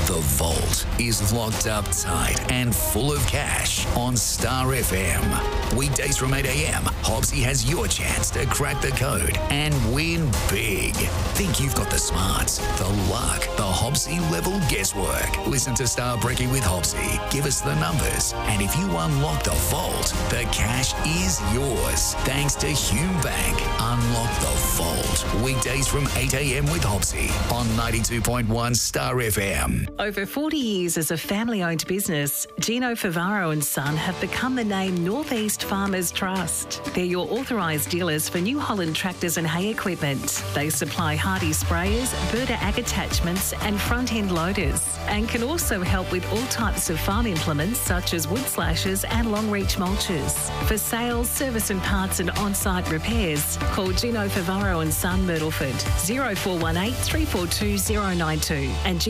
The Vault is locked up tight and full of cash on Star FM. Weekdays from 8 a.m, Hobbsy has your chance to crack the code and win big. Think you've got the smarts, the luck, the Hobbsy level guesswork. Listen to Star Brekkie with Hobbsy. Give us the numbers. And if you unlock the Vault, the cash is yours. Thanks to Hume Bank. Unlock the Vault. Weekdays from 8 a.m. with Hobbsy on 92.1 Star FM. Over 40 years as a family-owned business, Gino Favaro and Son have become the name Northeast Farmers Trust. They're your authorised dealers for New Holland tractors and hay equipment. They supply Hardy sprayers, Berta ag attachments and front-end loaders, and can also help with all types of farm implements such as wood slashers and long-reach mulchers. For sales, service and parts and on-site repairs, call Gino Favaro and Son Myrtleford 0418 342 092 and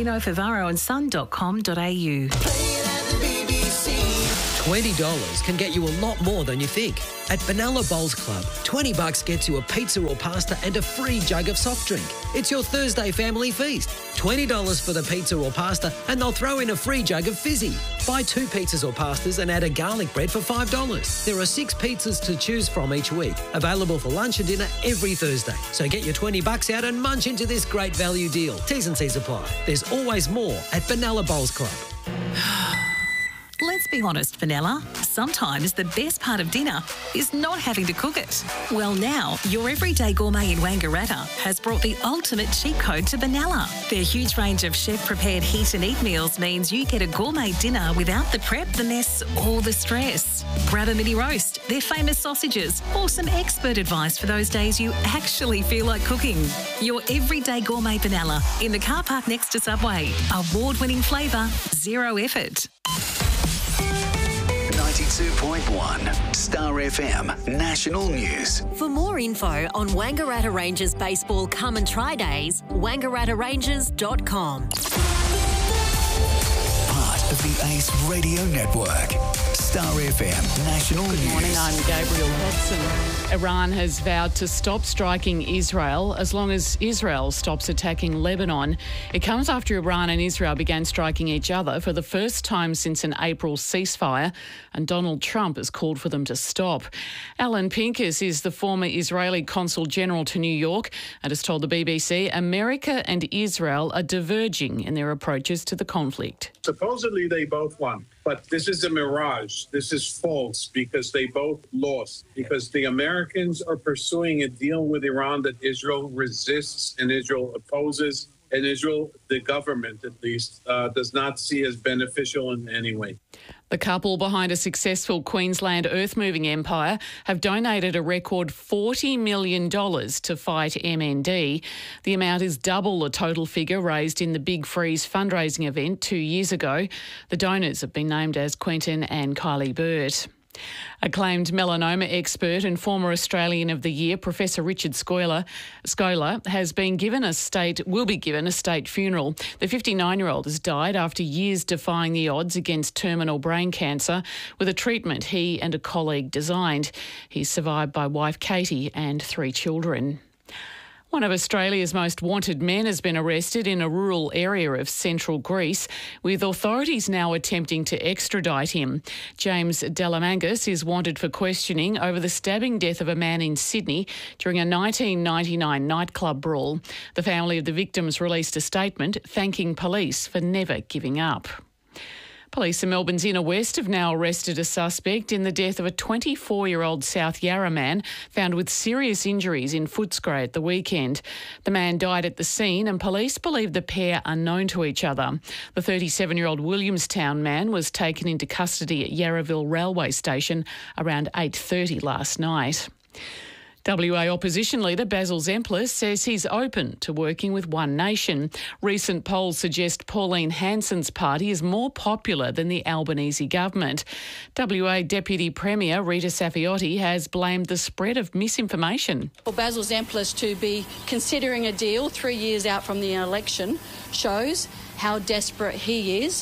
ginoFavaro&son.com.au. $20 can get you a lot more than you think. At Benalla Bowls Club, $20 gets you a pizza or pasta and a free jug of soft drink. It's your Thursday family feast. $20 for the pizza or pasta and they'll throw in a free jug of fizzy. Buy 2 pizzas or pastas and add a garlic bread for $5. There are 6 pizzas to choose from each week, available for lunch and dinner every Thursday. So get your $20 out and munch into this great value deal. T's and C's apply. There's always more at Benalla Bowls Club. Let's be honest, Vanilla. Sometimes the best part of dinner is not having to cook it. Well, now, your everyday gourmet in Wangaratta has brought the ultimate cheat code to Benalla. Their huge range of chef-prepared heat and eat meals means you get a gourmet dinner without the prep, the mess or the stress. Grab a mini roast, their famous sausages, or some expert advice for those days you actually feel like cooking. Your everyday gourmet Benalla in the car park next to Subway. Award-winning flavour, zero effort. 92.1 Star FM National News. For more info on Wangaratta Rangers Baseball Come and Try Days, wangarattaRangers.com. Part of the Ace Radio Network. Star FM National News. Good morning, I'm Gabriel Hodson. Iran has vowed to stop striking Israel as long as Israel stops attacking Lebanon. It comes after Iran and Israel began striking each other for the first time since an April ceasefire, and Donald Trump has called for them to stop. Alan Pincus is the former Israeli Consul General to New York and has told the BBC America and Israel are diverging in their approaches to the conflict. Supposedly they both won, but this is a mirage. This is false because they both lost, because the Americans are pursuing a deal with Iran that Israel resists and Israel opposes, and Israel, the government at least, does not see as beneficial in any way. The couple behind a successful Queensland earth-moving empire have donated a record $40 million to fight MND. The amount is double the total figure raised in the Big Freeze fundraising event 2 years ago. The donors have been named as Quentin and Kylie Burt. Acclaimed melanoma expert and former Australian of the Year, Professor Richard Scholar, will be given a state funeral. The 59-year-old has died after years defying the odds against terminal brain cancer with a treatment he and a colleague designed. He's survived by wife Katie and 3 children. One of Australia's most wanted men has been arrested in a rural area of central Greece, with authorities now attempting to extradite him. James Delamangas is wanted for questioning over the stabbing death of a man in Sydney during a 1999 nightclub brawl. The family of the victims released a statement thanking police for never giving up. Police in Melbourne's inner west have now arrested a suspect in the death of a 24-year-old South Yarra man found with serious injuries in Footscray at the weekend. The man died at the scene and police believe the pair are known to each other. The 37-year-old Williamstown man was taken into custody at Yarraville Railway Station around 8:30 last night. WA opposition leader Basil Zemplis says he's open to working with One Nation. Recent polls suggest Pauline Hanson's party is more popular than the Albanese government. WA Deputy Premier Rita Safiotti has blamed the spread of misinformation. For Basil Zemplis to be considering a deal 3 years out from the election shows how desperate he is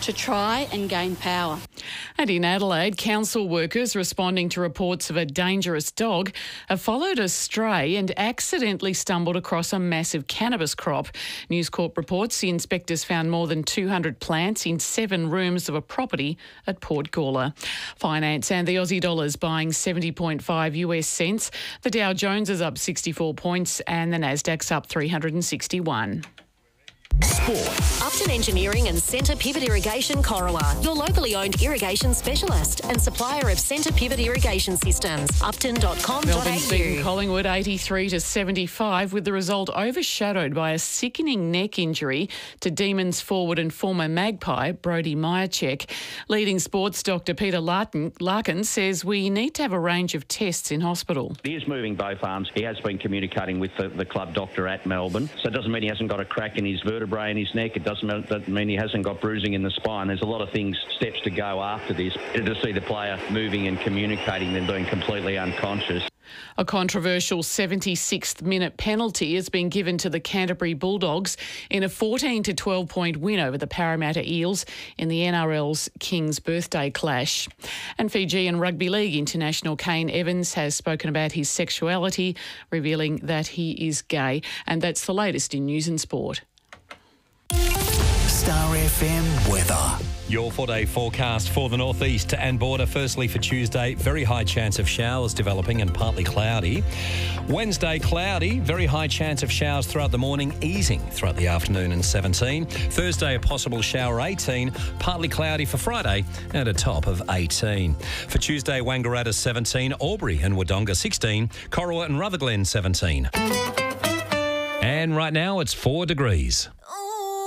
to try and gain power. And in Adelaide, council workers responding to reports of a dangerous dog have followed a stray and accidentally stumbled across a massive cannabis crop. News Corp reports the inspectors found more than 200 plants in 7 rooms of a property at Port Gawler. Finance and the Aussie dollar's buying 70.5 US cents. The Dow Jones is up 64 points and the Nasdaq's up 361. Sport. Upton Engineering and Centre Pivot Irrigation Corowa, your locally owned irrigation specialist and supplier of Centre Pivot Irrigation Systems. Upton.com.au. Melbourne's beaten Collingwood 83-75 with the result overshadowed by a sickening neck injury to Demons forward and former Magpie Brodie Myercheck. Leading sports doctor Peter Larkin says we need to have a range of tests in hospital. He is moving both arms. He has been communicating with the club doctor at Melbourne, so it doesn't mean he hasn't got a crack in his vertebrae in his neck. It doesn't mean he hasn't got bruising in the spine. There's a lot of steps to go after this. To see the player moving and communicating than being completely unconscious. A controversial 76th minute penalty has been given to the Canterbury Bulldogs in a 14-12 point win over the Parramatta Eels in the NRL's King's Birthday clash. And Fijian Rugby League international Kane Evans has spoken about his sexuality, revealing that he is gay. And that's the latest in news and sport. Star FM weather. Your 4-day forecast for the northeast and border. Firstly, for Tuesday, very high chance of showers developing and partly cloudy. Wednesday, cloudy, very high chance of showers throughout the morning, easing throughout the afternoon and 17. Thursday, a possible shower, 18. Partly cloudy for Friday and a top of 18. For Tuesday, Wangaratta 17, Albury and Wodonga 16, Corowa and Rutherglen 17. And right now, it's 4 degrees.